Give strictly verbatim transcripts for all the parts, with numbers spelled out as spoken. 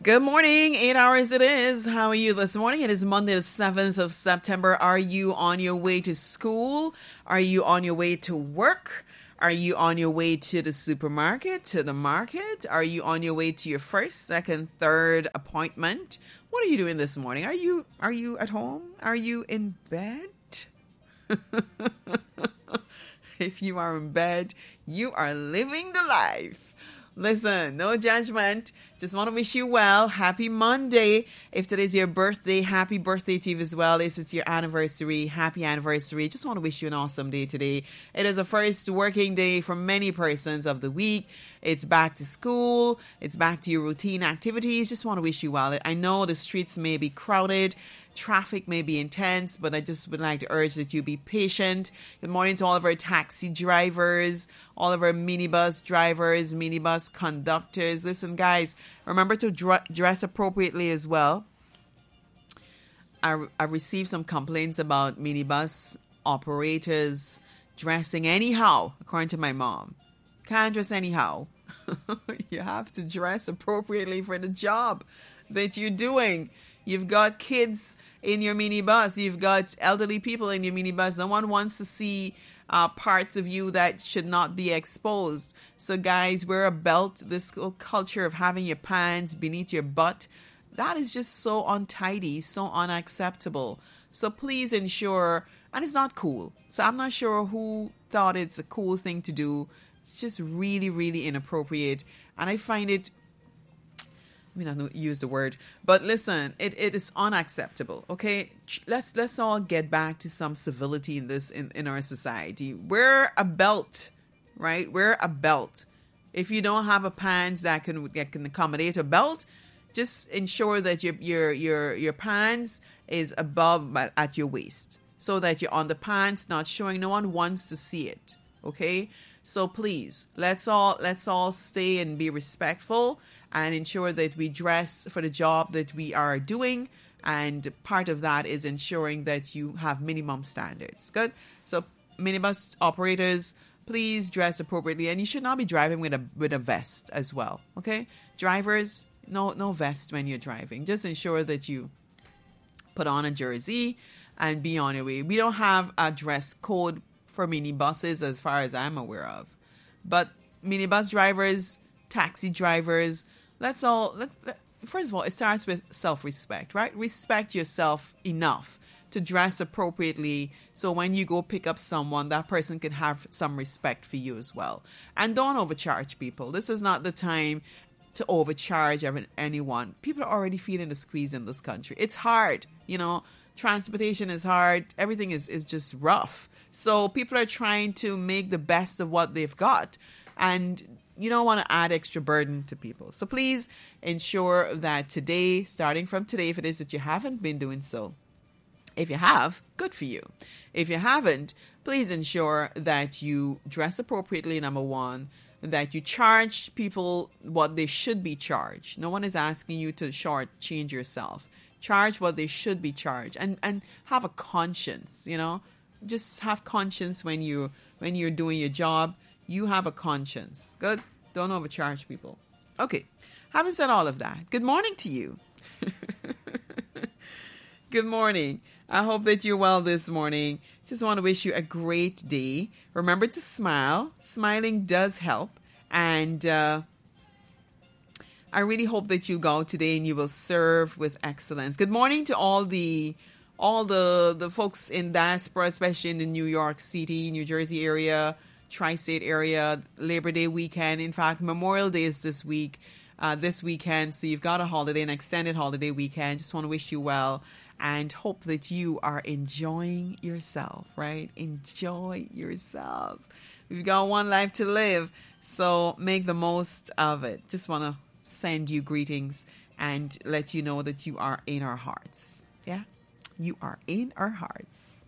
Good morning. Eight hours it is. How are you this morning? It is Monday, the seventh of September. Are you on your way to school? Are you on your way to work? Are you on your way to the supermarket, to the market? Are you on your way to your first, second, third appointment? What are you doing this morning? Are you are you at home? Are you in bed? If you are in bed, you are living the life. Listen, no judgment. Just want to wish you well. Happy Monday. If today's your birthday, happy birthday to you as well. If it's your anniversary, happy anniversary. Just want to wish you an awesome day today. It is the first working day for many persons of the week. It's back to school. It's back to your routine activities. Just want to wish you well. I know the streets may be crowded. Traffic may be intense, but I just would like to urge that you be patient. Good morning to all of our taxi drivers, all of our minibus drivers, minibus conductors. Listen, guys, remember to dr- dress appropriately as well. I, I received some complaints about minibus operators dressing anyhow, according to my mom. Can't dress anyhow. You have to dress appropriately for the job that you're doing. You've got kids in your minibus. You've got elderly people in your minibus. No one wants to see uh, parts of you that should not be exposed. So, guys, wear a belt. This whole culture of having your pants beneath your butt, that is just so untidy, so unacceptable. So please ensure, and it's not cool. So I'm not sure who thought it's a cool thing to do. It's just really, really inappropriate. And I find it, I mean, I don't use the word, but listen, it, it is unacceptable. Okay, let's let's all get back to some civility in this in, in our society. Wear a belt, right? Wear a belt. If you don't have a pants that can that can accommodate a belt, just ensure that your your your your pants is above at your waist, so that you're on the pants, not showing. No one wants to see it. Okay, so please let's all let's all stay and be respectful and ensure that we dress for the job that we are doing. And part of that is ensuring that you have minimum standards. Good. So minibus operators, please dress appropriately. And you should not be driving with a with a vest as well. Okay. Drivers, no no vest when you're driving. Just ensure that you put on a jersey and be on your way. We don't have a dress code for minibuses as far as I'm aware of. But minibus drivers, taxi drivers, let's all, let, let, first of all, it starts with self-respect, right? Respect yourself enough to dress appropriately so when you go pick up someone, that person can have some respect for you as well. And don't overcharge people. This is not the time to overcharge anyone. People are already feeling the squeeze in this country. It's hard, you know, transportation is hard. Everything is, is just rough. So people are trying to make the best of what they've got. And you don't want to add extra burden to people. So please ensure that today, starting from today, if it is that you haven't been doing so, if you have, good for you. If you haven't, please ensure that you dress appropriately, number one, that you charge people what they should be charged. No one is asking you to shortchange yourself. Charge what they should be charged, and, and have a conscience, you know. Just have conscience when you when you're doing your job. You have a conscience. Good. Don't overcharge people. Okay. Having said all of that, good morning to you. Good morning. I hope that you're well this morning. Just want to wish you a great day. Remember to smile. Smiling does help. And uh, I really hope that you go today and you will serve with excellence. Good morning to all the all the, the folks in diaspora, especially in the New York City, New Jersey area, tri-state area, Labor Day weekend. In fact, Memorial Day is this week, uh, this weekend. So you've got a holiday, an extended holiday weekend. Just want to wish you well and hope that you are enjoying yourself, right? Enjoy yourself. We've got one life to live, so make the most of it. Just want to send you greetings and let you know that you are in our hearts. Yeah, you are in our hearts.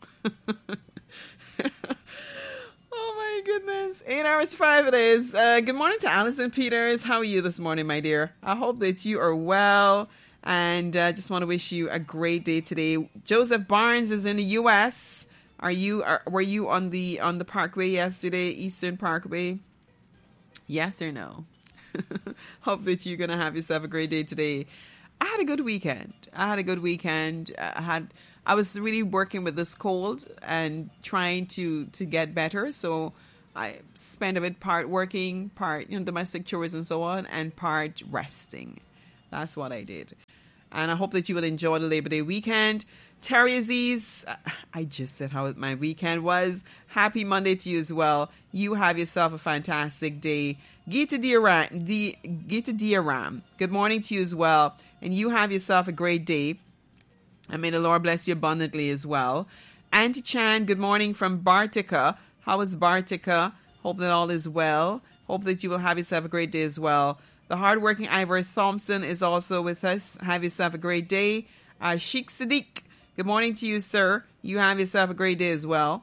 Oh my goodness. Eight hours five it is. Uh, good morning to Allison Peters. How are you this morning, my dear? I hope that you are well. And I uh, just want to wish you a great day today. Joseph Barnes is in the U S. Are you, are, were you on the, on the Parkway yesterday, Eastern Parkway? Yes or no? Hope that you're going to have yourself a great day today. I had a good weekend. I had a good weekend. I had I was really working with this cold and trying to to get better. So I spent a bit part working, part you know domestic chores and so on, and part resting. That's what I did. And I hope that you will enjoy the Labor Day weekend. Terry Aziz, I just said how my weekend was. Happy Monday to you as well. You have yourself a fantastic day. Gita Diaram, the Gita Diaram, good morning to you as well. And you have yourself a great day. And may the Lord bless you abundantly as well. Auntie Chan, good morning from Bartica. How is Bartica? Hope that all is well. Hope that you will have yourself a great day as well. The hardworking Ivor Thompson is also with us. Have yourself a great day. Uh, Sheikh Sadiq, good morning to you, sir. You have yourself a great day as well.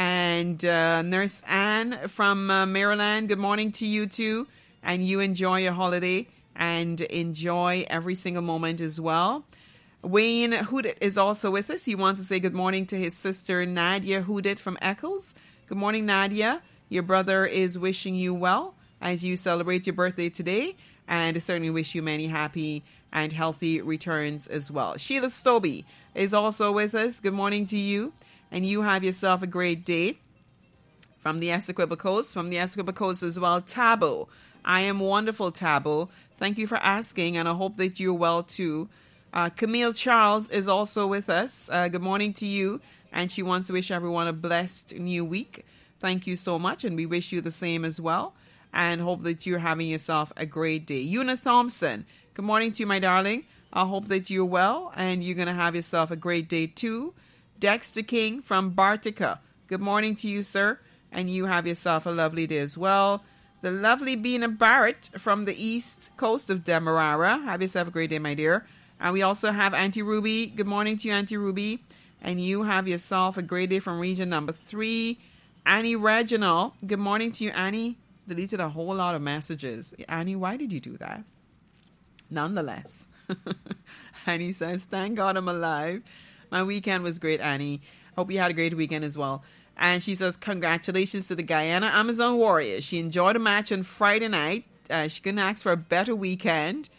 And uh, Nurse Ann from uh, Maryland, good morning to you too. And you enjoy your holiday and enjoy every single moment as well. Wayne Hoodet is also with us. He wants to say good morning to his sister Nadia Hoodet from Eccles. Good morning, Nadia. Your brother is wishing you well as you celebrate your birthday today. And I certainly wish you many happy and healthy returns as well. Sheila Stobie is also with us. Good morning to you. And you have yourself a great day. From the Essequibo Coast, from the Essequibo Coast as well, Tabo. I am wonderful, Tabo. Thank you for asking, and I hope that you're well too. Uh, Camille Charles is also with us. Uh, good morning to you. And she wants to wish everyone a blessed new week. Thank you so much, and we wish you the same as well. And hope that you're having yourself a great day. Una Thompson, good morning to you, my darling. I hope that you're well and you're going to have yourself a great day too. Dexter King from Bartica, good morning to you, sir. And you have yourself a lovely day as well. The lovely Bina Barrett from the east coast of Demerara. Have yourself a great day, my dear. And we also have Auntie Ruby. Good morning to you, Auntie Ruby. And you have yourself a great day from region number three. Annie Reginald, good morning to you, Annie. Deleted a whole lot of messages. Annie, why did you do that? Nonetheless, Annie says, thank God I'm alive. My weekend was great, Annie. Hope you had a great weekend as well. And she says, congratulations to the Guyana Amazon Warriors. She enjoyed a match on Friday night. Uh, she couldn't ask for a better weekend.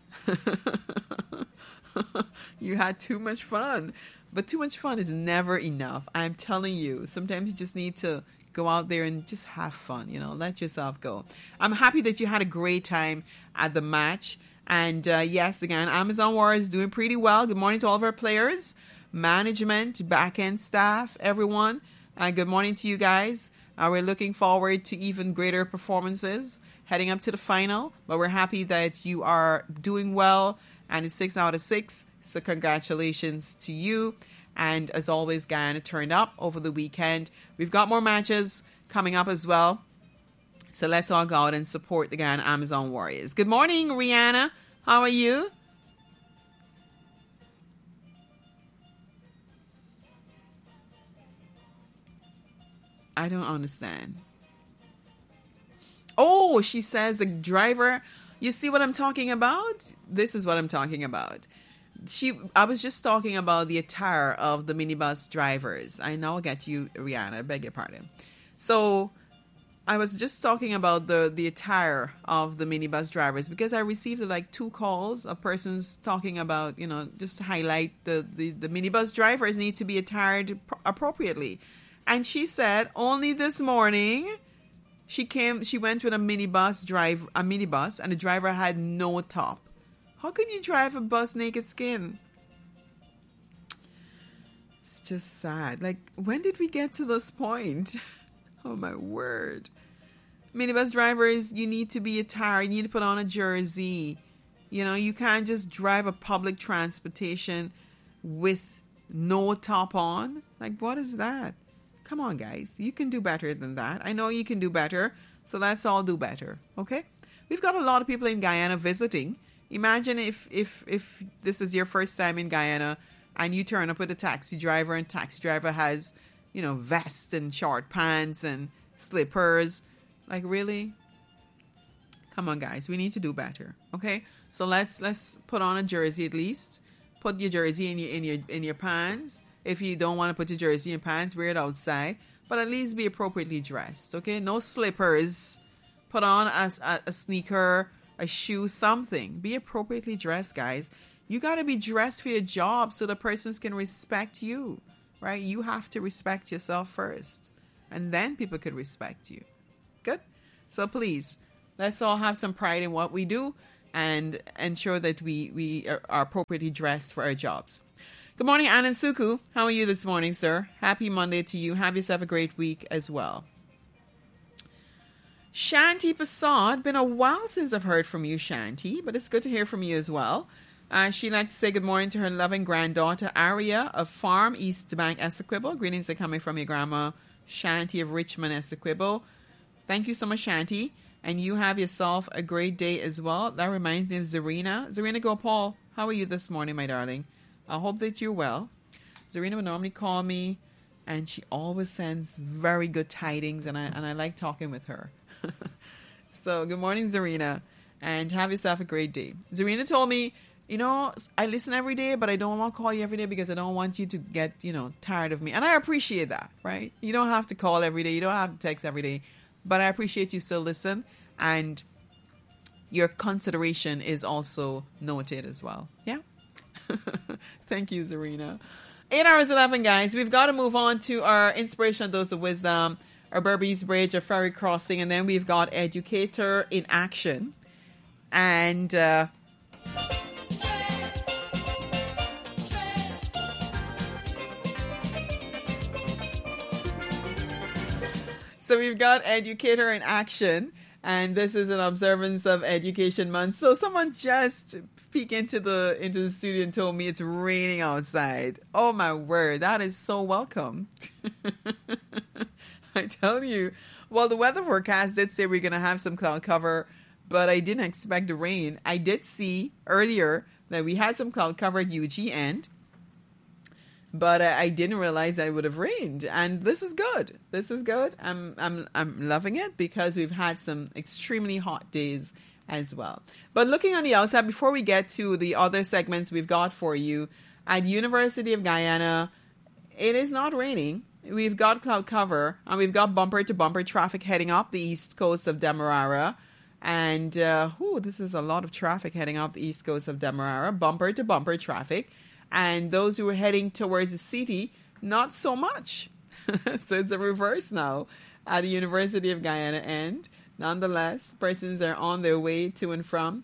You had too much fun. But too much fun is never enough. I'm telling you, sometimes you just need to go out there and just have fun, you know, let yourself go. I'm happy that you had a great time at the match. And uh, yes, again, Amazon Warriors is doing pretty well. Good morning to all of our players, management, back-end staff, everyone. Uh, good morning to you guys. Uh, we're looking forward to even greater performances heading up to the final. But we're happy that you are doing well. And it's six out of six. So congratulations to you. And as always, Guyana turned up over the weekend. We've got more matches coming up as well. So let's all go out and support the Guyana Amazon Warriors. Good morning, Rihanna. How are you? I don't understand. Oh, she says a driver. You see what I'm talking about? This is what I'm talking about. She, I was just talking about the attire of the minibus drivers. I now get you, Rihanna. I beg your pardon. So I was just talking about the, the attire of the minibus drivers because I received like two calls of persons talking about, you know, just to highlight the, the, the minibus drivers need to be attired appropriately. And she said only this morning she came, she went with a minibus drive, a minibus, and the driver had no top. How can you drive a bus naked skin? It's just sad. Like, when did we get to this point? Oh, my word. Minibus drivers, you need to be attired. You need to put on a jersey. You know, you can't just drive a public transportation with no top on. Like, what is that? Come on, guys. You can do better than that. I know you can do better. So let's all do better. Okay? We've got a lot of people in Guyana visiting. Imagine if, if if this is your first time in Guyana and you turn up with a taxi driver and taxi driver has, you know, vest and short pants and slippers. Like, really? Come on, guys. We need to do better. Okay? So let's let's put on a jersey at least. Put your jersey in your in your in your pants. If you don't want to put your jersey in pants, wear it outside. But at least be appropriately dressed. Okay? No slippers. Put on a, a, a sneaker. a shoe, something. Be appropriately dressed, guys. You got to be dressed for your job so the persons can respect you, right? You have to respect yourself first, and then people could respect you. Good? So please, let's all have some pride in what we do and ensure that we, we are, are appropriately dressed for our jobs. Good morning, Anand Suku. How are you this morning, sir? Happy Monday to you. Have yourself a great week as well. Shanti Prasad. Been a while since I've heard from you, Shanti, but it's good to hear from you as well. Uh, she'd like to say good morning to her loving granddaughter, Aria of Farm East Bank, Essequibo. Greetings are coming from your grandma, Shanti of Richmond, Essequibo. Thank you so much, Shanti. And you have yourself a great day as well. That reminds me of Zarina. Zarina Gopal, how are you this morning, my darling? I hope that you're well. Zarina would normally call me, and she always sends very good tidings, and I and I like talking with her. So, good morning, Zarina, and have yourself a great day. Zarina told me, you know, I listen every day, but I don't want to call you every day because I don't want you to get, you know, tired of me. And I appreciate that, right? You don't have to call every day. You don't have to text every day. But I appreciate you still listen, and your consideration is also noted as well. Yeah? Thank you, Zarina. Eight hours eleven, guys. We've got to move on to our inspirational dose of wisdom, our Berbice Bridge, our ferry crossing, and then we've got Educator in Action. And uh, so we've got Educator in Action, and this is an observance of Education Month. So someone just peeked into the into the studio and told me it's raining outside. Oh my word, that is so welcome. I tell you. Well, the weather forecast did say we're going to have some cloud cover, but I didn't expect the rain. I did see earlier that we had some cloud cover at U G end, but uh, I didn't realize that it would have rained. And this is good. This is good. I'm I'm I'm loving it because we've had some extremely hot days as well. But looking on the outside, before we get to the other segments we've got for you, at University of Guyana, it is not raining. We've got cloud cover, and we've got bumper-to-bumper traffic heading up the east coast of Demerara. And, uh, whew, this is a lot of traffic heading up the east coast of Demerara, bumper-to-bumper traffic. And those who are heading towards the city, not so much. So it's a reverse now at the University of Guyana end. Nonetheless, persons are on their way to and from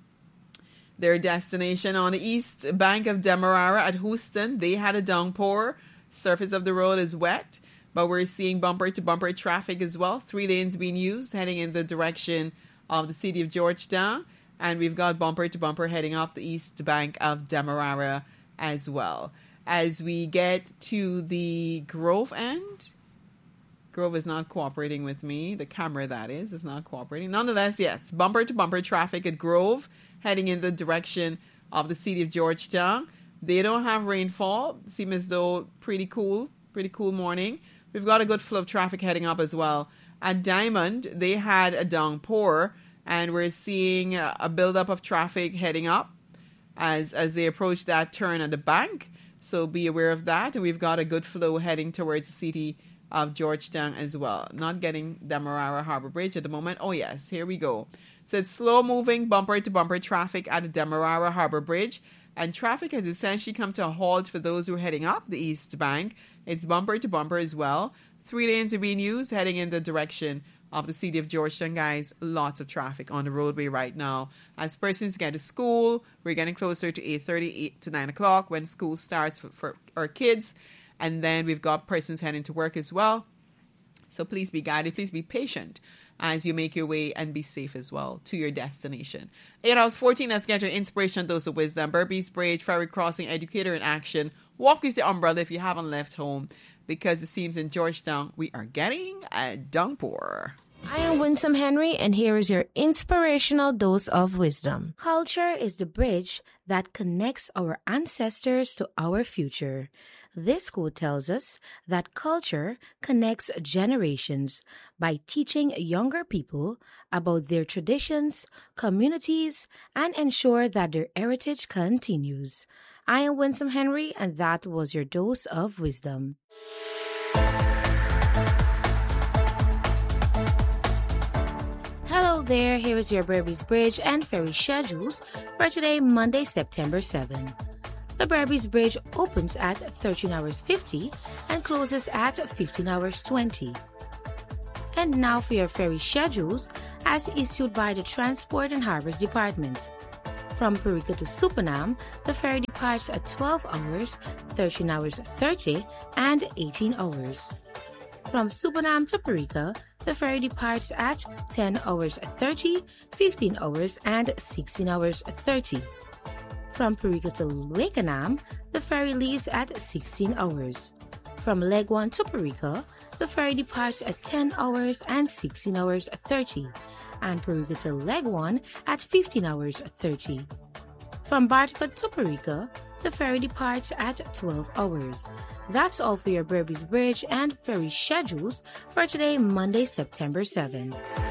their destination. On the east bank of Demerara at Houston, they had a downpour. Surface of the road is wet, but we're seeing bumper-to-bumper traffic as well. Three lanes being used, heading in the direction of the city of Georgetown. And we've got bumper-to-bumper heading up the east bank of Demerara as well. As we get to the Grove end, Grove is not cooperating with me. The camera, that is, is not cooperating. Nonetheless, yes, bumper-to-bumper traffic at Grove, heading in the direction of the city of Georgetown. They don't have rainfall. Seems as though pretty cool, pretty cool morning. We've got a good flow of traffic heading up as well. At Diamond, they had a downpour, and we're seeing a buildup of traffic heading up as as they approach that turn at the bank. So be aware of that. And we've got a good flow heading towards the city of Georgetown as well. Not getting Demerara Harbor Bridge at the moment. Oh yes, here we go. So it's slow moving bumper to bumper traffic at the Demerara Harbor Bridge. And traffic has essentially come to a halt for those who are heading up the east bank. It's bumper to bumper as well. Three lanes are being used heading in the direction of the city of Georgetown, guys. Lots of traffic on the roadway right now. As persons get to school, we're getting closer to eight thirty, eight to nine o'clock when school starts for, for our kids. And then we've got persons heading to work as well. So please be guided. Please be patient as you make your way, and be safe as well to your destination. eight hours fourteen, let's get your inspiration dose of wisdom. Berbice Bridge, ferry crossing, Educator in Action. Walk with the umbrella if you haven't left home, because it seems in Georgetown we are getting a downpour. I am Winsome Henry, and here is your inspirational dose of wisdom. Culture is the bridge that connects our ancestors to our future. This quote tells us that culture connects generations by teaching younger people about their traditions, communities, and ensure that their heritage continues. I am Winsome Henry, and that was your dose of wisdom. Hello there, here is your Berbice Bridge and ferry schedules for today, Monday, September seventh. The Berbice Bridge opens at thirteen hours fifty and closes at fifteen hours twenty. And now for your ferry schedules as issued by the Transport and Harbors Department. From Parika to Supanam, the ferry departs at twelve hours, thirteen hours thirty, and eighteen hours. From Supanam to Parika, the ferry departs at ten hours thirty, fifteen hours, and sixteen hours thirty. From Parika to Wakenham, the ferry leaves at sixteen hours. From Legwan to Parika, the ferry departs at ten hours and sixteen hours thirty, and Parika to Legwan at fifteen hours thirty. From Bartica to Parika, the ferry departs at twelve hours. That's all for your Berbice Bridge and ferry schedules for today, Monday, September seventh.